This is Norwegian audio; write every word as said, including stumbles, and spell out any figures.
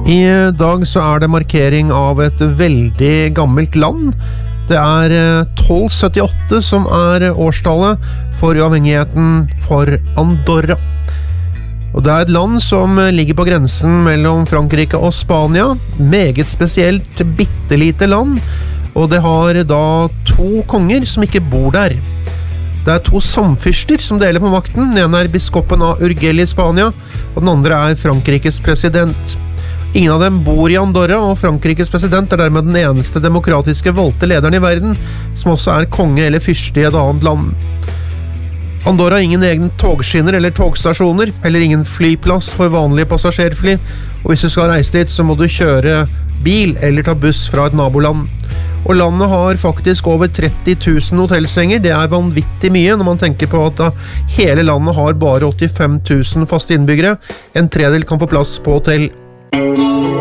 I dag så er det markering av et veldig gammelt land. Det er tolv syttiåtte som er årstallet for uavhengigheten for Andorra. Og det er et land som ligger på grensen mellom Frankrike og Spania. Meget spesielt bittelite land, og det har da to konger som ikke bor der. Det er to samfyrster som deler på makten. Den ene er biskopen av Urgell i Spania, og den andre er Frankrikes president. Ingen av dem bor i Andorra, og Frankrikes president er dermed den eneste demokratiske valgte lederen i verden, som også er konge eller fyrste i et annet land. Andorra har ingen egne togskinner eller togstasjoner, heller ingen flyplass for vanlige passasjerfly, og hvis du skal reise dit, så må du kjøre bil eller ta buss fra et naboland. Og landet har faktisk over tretti tusen hotellsenger. Det er vanvittig mye når man tenker på at hele landet har bare åttifem tusen faste innbyggere. En tredel kan få plass på hotell.